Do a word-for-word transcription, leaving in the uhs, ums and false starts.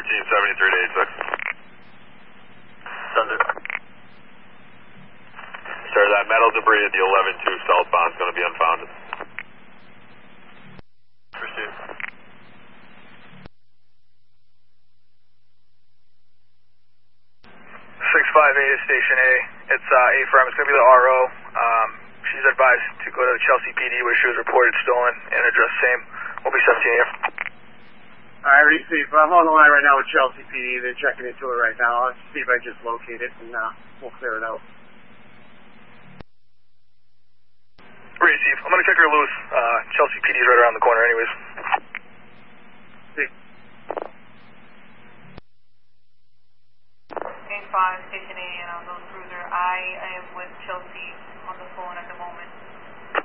fourteen seventy-three to eighty-six. Thunder. Sir, that metal debris at the eleven two southbound is going to be unfounded. Pursuit. six five eight is Station A. It's uh, A-Firm. It's going to be the R O. Um, she's advised to go to the Chelsea P D where she was reported stolen and address same. We'll be seventeen here. Alright, receive. I'm on the line right now with Chelsea P D. They're checking into it right now. Let's see if I just locate it and uh, we'll clear it out. Receive. I'm going to kick her loose. Uh, Chelsea P D's right around the corner anyways. See. A five, Station A, and on those cruiser. I am with Chelsea on the phone at the moment.